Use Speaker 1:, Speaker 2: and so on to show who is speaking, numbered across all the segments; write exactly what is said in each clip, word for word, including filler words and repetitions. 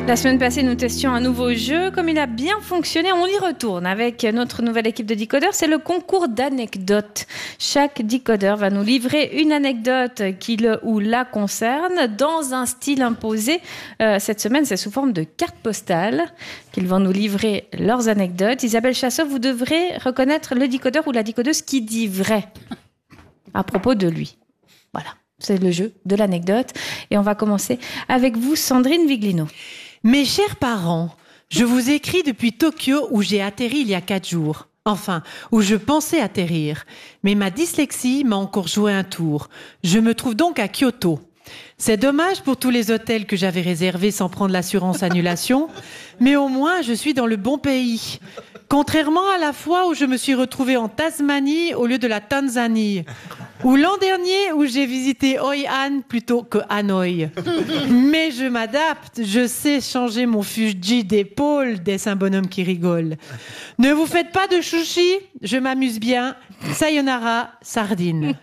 Speaker 1: La semaine passée, nous testions un nouveau jeu. Comme il a bien fonctionné, on y retourne avec notre nouvelle équipe de décodeurs. C'est le concours d'anecdotes. Chaque décodeur va nous livrer une anecdote qui le ou la concerne dans un style imposé. Euh, cette semaine, c'est sous forme de carte postale qu'ils vont nous livrer leurs anecdotes. Isabelle Chassot, vous devrez reconnaître le décodeur ou la décodeuse qui dit vrai à propos de lui. Voilà, c'est le jeu de l'anecdote. Et on va commencer avec vous, Sandrine Viglino.
Speaker 2: Mes chers parents, je vous écris depuis Tokyo où j'ai atterri il y a quatre jours. Enfin, où je pensais atterrir. Mais ma dyslexie m'a encore joué un tour. Je me trouve donc à Kyoto. C'est dommage pour tous les hôtels que j'avais réservés sans prendre l'assurance annulation, mais au moins je suis dans le bon pays. Contrairement à la fois où je me suis retrouvée en Tasmanie au lieu de la Tanzanie, ou l'an dernier où j'ai visité Hoi An plutôt que Hanoï. Mais je m'adapte, je sais changer mon fuji d'épaule, dès un bonhomme qui rigole. Ne vous faites pas de chouchis, je m'amuse bien. Sayonara, sardine.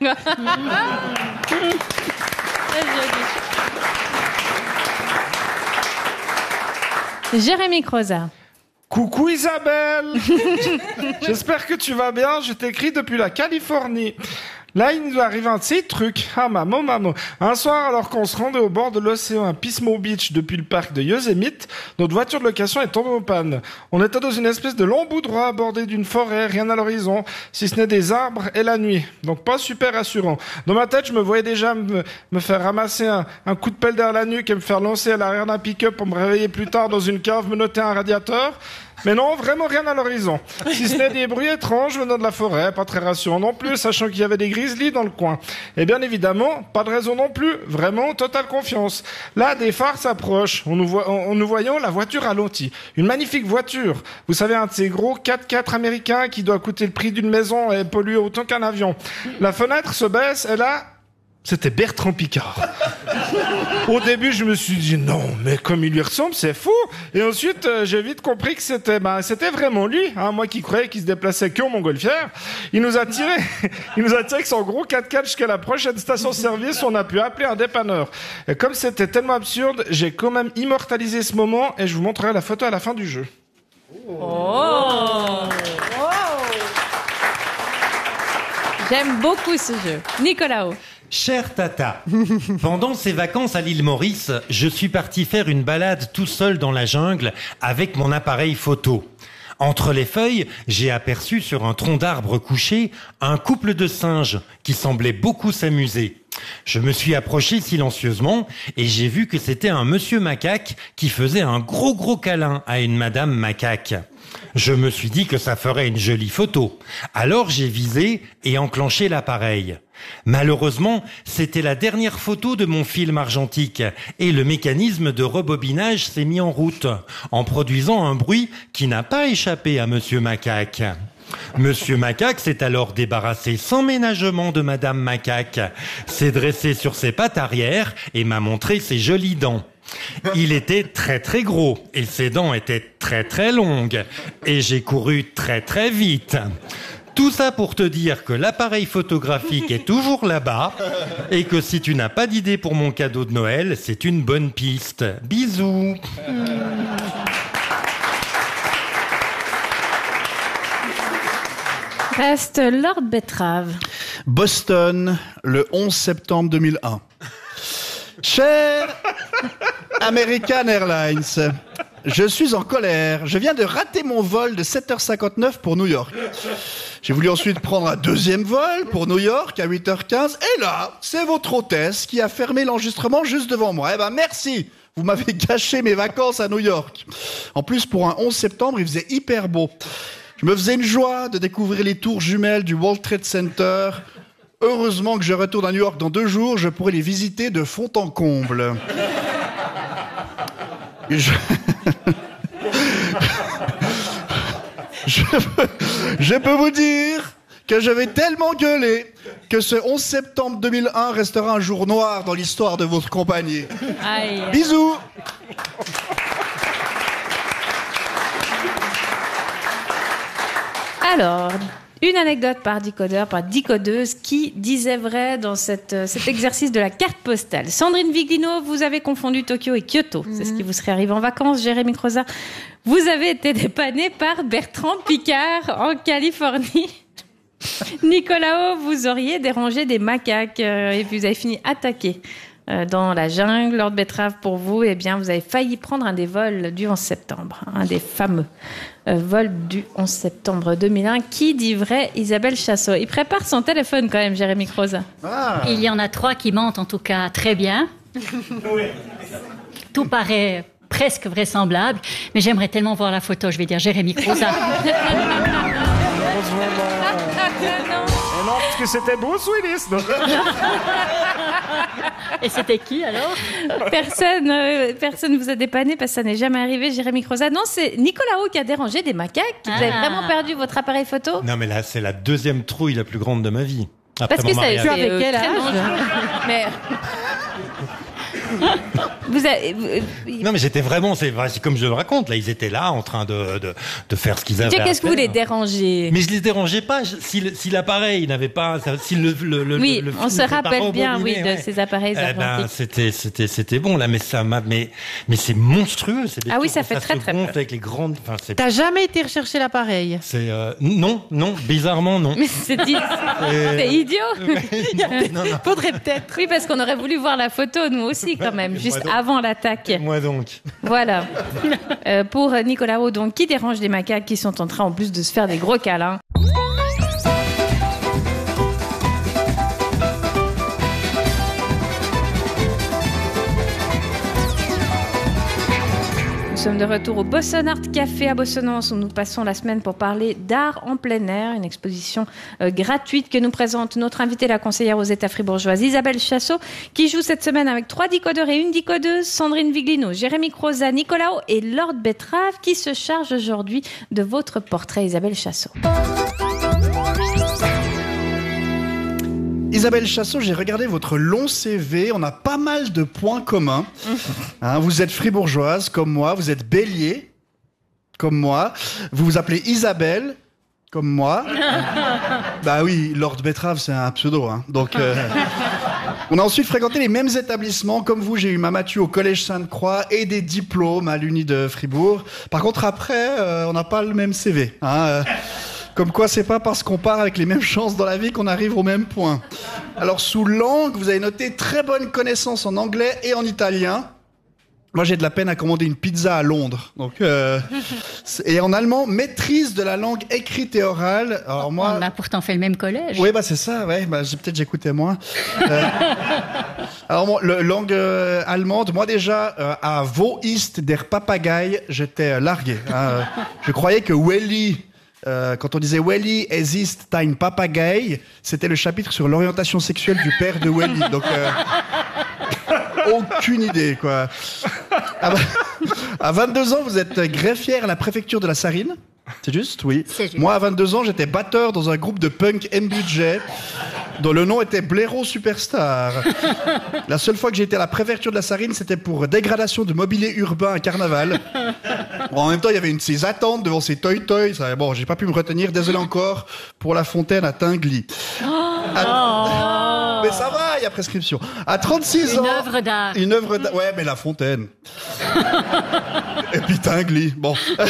Speaker 1: Jérémy Croza.
Speaker 3: Coucou Isabelle. J'espère que tu vas bien, je t'écris depuis la Californie. Là, il nous arrive un petit truc. Ah, maman, maman. Un soir, alors qu'on se rendait au bord de l'océan à Pismo Beach depuis le parc de Yosemite, notre voiture de location est tombée en panne. On était dans une espèce de long bout droit bordé d'une forêt, rien à l'horizon, si ce n'est des arbres et la nuit. Donc pas super rassurant. Dans ma tête, je me voyais déjà me, me faire ramasser un, un coup de pelle derrière la nuque et me faire lancer à l'arrière d'un pick-up pour me réveiller plus tard dans une cave, me noter un radiateur. Mais non, vraiment rien à l'horizon. Si ce n'est des bruits étranges venant de la forêt, pas très rassurant non plus, sachant qu'il y avait des grizzlies dans le coin. Et bien évidemment, pas de raison non plus, vraiment totale confiance. Là, des phares s'approchent, on nous, voit, on, nous voyons la voiture ralentie. Une magnifique voiture. Vous savez, un de ces gros quatre-quatre américains qui doit coûter le prix d'une maison et polluer autant qu'un avion. La fenêtre se baisse et là... C'était Bertrand Piccard. Au début, je me suis dit non, mais comme il lui ressemble, c'est fou. Et ensuite, euh, j'ai vite compris que c'était, bah, c'était vraiment lui. Hein, moi qui croyais qu'il se déplaçait que en montgolfière. Il nous a tiré, il nous a tiré avec son gros quatre-quatre jusqu'à la prochaine station-service. On a pu appeler un dépanneur. Et comme c'était tellement absurde, j'ai quand même immortalisé ce moment et je vous montrerai la photo à la fin du jeu.
Speaker 1: Oh. J'aime beaucoup ce jeu. Nicolas O.
Speaker 4: Cher Tata, pendant ces vacances à l'île Maurice, je suis parti faire une balade tout seul dans la jungle avec mon appareil photo. Entre les feuilles, j'ai aperçu sur un tronc d'arbre couché un couple de singes qui semblait beaucoup s'amuser. Je me suis approché silencieusement et j'ai vu que c'était un monsieur macaque qui faisait un gros gros câlin à une madame macaque. Je me suis dit que ça ferait une jolie photo. Alors j'ai visé et enclenché l'appareil. Malheureusement, c'était la dernière photo de mon film argentique et le mécanisme de rebobinage s'est mis en route en produisant un bruit qui n'a pas échappé à Monsieur Macaque. Monsieur Macaque s'est alors débarrassé sans ménagement de Madame Macaque, s'est dressé sur ses pattes arrière et m'a montré ses jolies dents. Il était très très gros et ses dents étaient très très longues et j'ai couru très très vite. Tout ça pour te dire que l'appareil photographique est toujours là-bas et que si tu n'as pas d'idée pour mon cadeau de Noël, c'est une bonne piste. Bisous.
Speaker 1: Reste Lord Betrave.
Speaker 5: Boston, le onze septembre deux mille un. Cher American Airlines, je suis en colère. Je viens de rater mon vol de sept heures cinquante-neuf pour New York. J'ai voulu ensuite prendre un deuxième vol pour New York à huit heures quinze. Et là, c'est votre hôtesse qui a fermé l'enregistrement juste devant moi. Eh ben, merci. Vous m'avez gâché mes vacances à New York. En plus, pour un onze septembre, il faisait hyper beau. Je me faisais une joie de découvrir les tours jumelles du World Trade Center. Heureusement que je retourne à New York dans deux jours, je pourrai les visiter de fond en comble. Je... je... je peux vous dire que je vais tellement gueuler que ce onze septembre deux mille un restera un jour noir dans l'histoire de votre compagnie.
Speaker 1: Aïe.
Speaker 5: Bisous.
Speaker 1: Alors, Une anecdote par décodeur, par décodeuse qui disait vrai dans cette, euh, cet exercice de la carte postale. Sandrine Viglino, vous avez confondu Tokyo et Kyoto. Mm-hmm. C'est ce qui vous serait arrivé en vacances. Jérémy Croza, vous avez été dépanné par Bertrand Picard en Californie. Nicolao, vous auriez dérangé des macaques euh, et vous avez fini attaqué euh, dans la jungle. Lord Betrave, pour vous, eh bien, vous avez failli prendre un des vols du onze septembre, un des fameux euh, vols du onze septembre deux mille un. Qui dit vrai? Isabelle Chassot. Il prépare son téléphone quand même, Jérémy Croza.
Speaker 6: Ah. Il y en a trois qui mentent en tout cas très bien. Oui. Tout paraît presque vraisemblable, mais j'aimerais tellement voir la photo. Je vais dire Jérémy Croza.
Speaker 3: non. Et non, parce que c'était Bruce Willis. Non.
Speaker 6: Et c'était qui alors?
Speaker 1: Personne, euh, personne vous a dépanné parce que ça n'est jamais arrivé, Jérémy Croza. Non, c'est Nicolao qui a dérangé des macaques. Ah. Vous avez vraiment perdu votre appareil photo?
Speaker 4: Non, mais là, c'est la deuxième trouille la plus grande de ma vie.
Speaker 1: Après parce que ça, c'est avec euh, quel âge? Mais... Vous avez, vous...
Speaker 4: Non mais j'étais vraiment, c'est, c'est comme je le raconte, là ils étaient là en train de, de, de faire ce qu'ils avaient à faire.
Speaker 1: Qu'est-ce que vous les dérangez?
Speaker 4: Mais je les dérangeais pas, je, si, si l'appareil n'avait pas, si le, le, le
Speaker 1: Oui,
Speaker 4: le, le
Speaker 1: on se rappelle bien, oui,
Speaker 4: ouais.
Speaker 1: de ces appareils
Speaker 4: eh
Speaker 1: argentiques.
Speaker 4: Ben, c'était, c'était, c'était bon là, mais ça m'a, mais, mais c'est monstrueux. C'est des
Speaker 1: ah oui, ça
Speaker 4: trucs,
Speaker 1: fait très très peur.
Speaker 4: Avec les grandes, enfin, c'est...
Speaker 2: T'as jamais été rechercher l'appareil?
Speaker 4: C'est euh, non, non, bizarrement non.
Speaker 1: Mais c'est, dit... c'est idiot.
Speaker 4: non, non, non.
Speaker 1: Faudrait peut-être. Oui, parce qu'on aurait voulu voir la photo nous aussi quand même, juste avant l'attaque.
Speaker 4: Moi donc.
Speaker 1: Voilà. Euh, pour Nicolao, donc, qui dérange des macaques qui sont en train en plus de se faire des gros câlins. Nous sommes de retour au Boston Art Café à Bossonnance où nous passons la semaine pour parler d'art en plein air, une exposition euh, gratuite que nous présente notre invitée, la conseillère aux États fribourgeoise Isabelle Chassot, qui joue cette semaine avec trois décodeurs et une décodeuse, Sandrine Viglino, Jérémy Croza, Nicolao et Lord Betrave, qui se charge aujourd'hui de votre portrait, Isabelle Chassot.
Speaker 5: Isabelle Chassot, j'ai regardé votre long C V, on a pas mal de points communs. Hein, vous êtes fribourgeoise, comme moi, vous êtes bélier, comme moi, vous vous appelez Isabelle, comme moi. Bah oui, Lord Betrave, c'est un pseudo. Hein. Donc, euh, on a ensuite fréquenté les mêmes établissements. Comme vous, j'ai eu ma matu au Collège Sainte-Croix et des diplômes à l'Uni de Fribourg. Par contre, après, euh, on n'a pas le même C V. Hein, euh, Comme quoi, c'est pas parce qu'on part avec les mêmes chances dans la vie qu'on arrive au même point. Alors, sous langue, vous avez noté très bonne connaissance en anglais et en italien. Moi, j'ai de la peine à commander une pizza à Londres. Donc, euh, et en allemand, maîtrise de la langue écrite et orale. Alors moi,
Speaker 6: on a pourtant fait le même collège.
Speaker 5: Oui, bah c'est ça. Ouais, bah j'ai, peut-être j'écoutais moins. Euh, alors moi, le langue euh, allemande, moi déjà euh, à Wo ist der Papagei, j'étais euh, largué. Hein. Je croyais que Welly. Euh, quand on disait Welly, es ist dein Papagei, c'était le chapitre sur l'orientation sexuelle du père de Welly. Donc, euh, aucune idée, quoi. À, à vingt-deux ans, vous êtes greffière à la préfecture de la Sarine. C'est juste? Oui.
Speaker 6: C'est juste.
Speaker 5: Moi, à vingt-deux ans, j'étais batteur dans un groupe de punk M-Budget, dont le nom était Blaireau Superstar. La seule fois que j'ai été à la préfecture de la Sarine, c'était pour dégradation de mobilier urbain à Carnaval. Bon, en même temps, il y avait une de ces attentes devant ces toy-toys. Ça, bon, j'ai pas pu me retenir. Désolé encore pour la fontaine à Tingly. Oh à... Mais ça va, il y a prescription. À trente-six
Speaker 6: une
Speaker 5: ans...
Speaker 6: Une œuvre d'art.
Speaker 5: Une œuvre d'art. Ouais, mais la fontaine. Et puis Tingly. Bon. Oh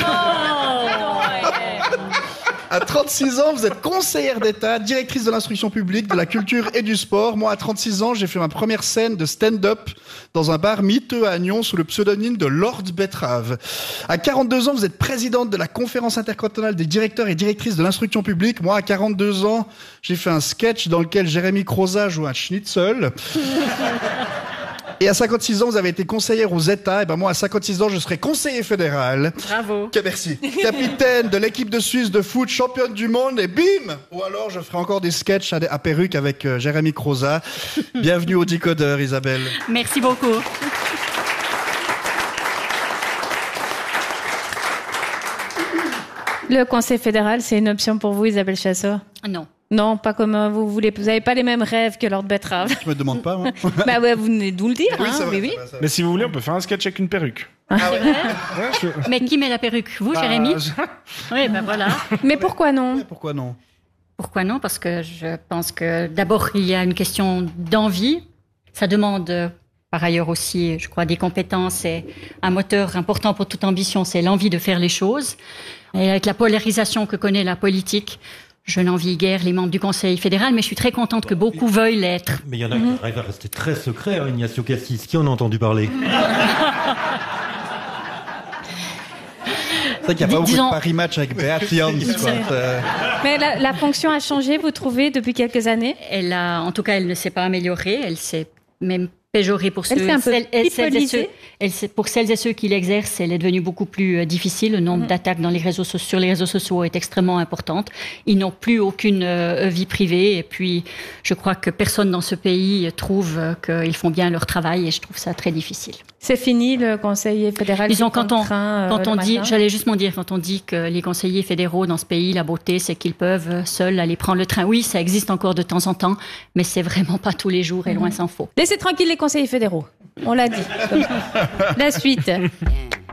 Speaker 5: À trente-six ans, vous êtes conseillère d'État, directrice de l'instruction publique, de la culture et du sport. Moi, à trente-six ans, j'ai fait ma première scène de stand-up dans un bar miteux à Nyon sous le pseudonyme de Lord Betrave. À quarante-deux ans, vous êtes présidente de la conférence intercantonale des directeurs et directrices de l'instruction publique. Moi, à quarante-deux ans, j'ai fait un sketch dans lequel Jérémy Croza joue un schnitzel. Et à cinquante-six ans, vous avez été conseillère aux États. Et ben moi, à cinquante-six ans, je serai conseiller fédéral.
Speaker 6: Bravo.
Speaker 5: Que merci. Capitaine de l'équipe de Suisse de foot, championne du monde, et bim! Ou alors, je ferai encore des sketchs à, à perruque avec euh, Jérémy Croza. Bienvenue au Décodeur, Isabelle.
Speaker 6: Merci beaucoup.
Speaker 1: Le Conseil fédéral, c'est une option pour vous, Isabelle Chassot?
Speaker 6: Non.
Speaker 1: Non, pas comme euh, vous voulez. Vous n'avez pas les mêmes rêves que Lord Betrave.
Speaker 5: Je me demande pas, moi.
Speaker 1: Bah ouais, vous venez d'où le dire.
Speaker 5: Oui,
Speaker 1: hein,
Speaker 5: ça va,
Speaker 1: oui, oui.
Speaker 5: ça va, ça va.
Speaker 3: Mais si vous voulez, on peut faire un sketch avec une perruque.
Speaker 5: Ah ouais?
Speaker 3: Ouais, je...
Speaker 6: Mais qui met la perruque? Vous,
Speaker 3: Bah,
Speaker 6: Jérémy?
Speaker 3: je-
Speaker 6: Oui, ben voilà.
Speaker 1: Mais pourquoi non?
Speaker 5: Pourquoi non?
Speaker 6: Pourquoi non? Parce que je pense que d'abord, il y a une question d'envie. Ça demande euh, par ailleurs aussi, je crois, des compétences et un moteur important pour toute ambition, c'est l'envie de faire les choses. Et avec la polarisation que connaît la politique, je n'envie guère les membres du Conseil fédéral, mais je suis très contente que beaucoup veuillent l'être.
Speaker 4: Mais il y en a qui arrivent à rester très secrets, hein, Ignacio Cassis. Qui en a entendu parler?
Speaker 5: C'est vrai qu'il n'y a pas beaucoup
Speaker 6: Disons-
Speaker 5: de Paris Match avec Beat Jans, quoi. Euh,
Speaker 1: Mais la, la fonction a changé, vous trouvez, depuis quelques années?
Speaker 6: Elle a, en tout cas, elle ne s'est pas améliorée. Elle s'est même péjorée pour ceux,
Speaker 1: Elle s'est un peu
Speaker 6: celles- elle- celles et
Speaker 1: pipolisée.
Speaker 6: ceux, elle s'est- pour celles et ceux qui l'exercent, elle est devenue beaucoup plus euh, difficile. Le nombre d'attaques dans les réseaux so- sur les réseaux sociaux est extrêmement important. Ils n'ont plus aucune euh, vie privée. Et puis, je crois que personne dans ce pays trouve euh, qu'ils font bien leur travail. Et je trouve ça très difficile.
Speaker 1: C'est fini, le conseiller fédéral?
Speaker 6: Disons,
Speaker 1: qui
Speaker 6: quand on,
Speaker 1: contraint, euh,
Speaker 6: quand on
Speaker 1: le
Speaker 6: dit,
Speaker 1: matin?
Speaker 6: j'allais justement dire, quand on dit que les conseillers fédéraux dans ce pays, la beauté, c'est qu'ils peuvent euh, seuls aller prendre le train. Oui, ça existe encore de temps en temps, mais c'est vraiment pas tous les jours et loin s'en faut.
Speaker 1: Laissez tranquille les conseillers fédéraux. On l'a dit. La suite.